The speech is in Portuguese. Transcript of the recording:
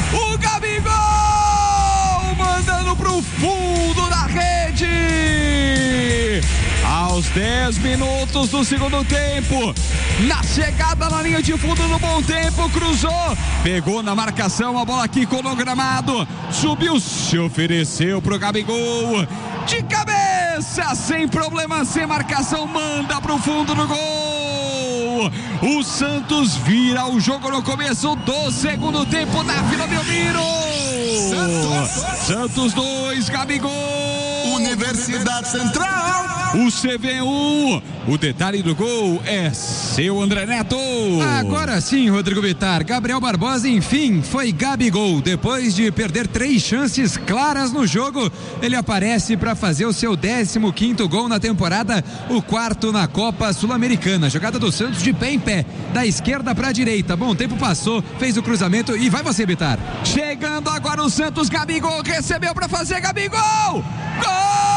O Gabigol mandando pro fundo da rede. Aos 10 minutos do segundo tempo, na chegada na linha de fundo do bom tempo, cruzou, pegou na marcação, a bola quicou no gramado, subiu, se ofereceu pro Gabigol, de cabeça, sem problema, sem marcação, manda pro fundo do gol. O Santos vira o jogo no começo do segundo tempo na Vila Belmiro. Santos 2, Gabigol. Universidade Central. O CV1, o detalhe do gol é seu, André Neto. Agora sim, Rodrigo Bittar. Gabriel Barbosa, enfim, foi Gabigol. Depois de perder 3 chances claras no jogo, ele aparece para fazer o seu 15º gol na temporada, o 4º na Copa Sul-Americana. Jogada do Santos de pé em pé, da esquerda para a direita. Bom tempo passou, fez o cruzamento e vai você, Bittar. Chegando agora o Santos, Gabigol recebeu para fazer, Gabigol! Gol!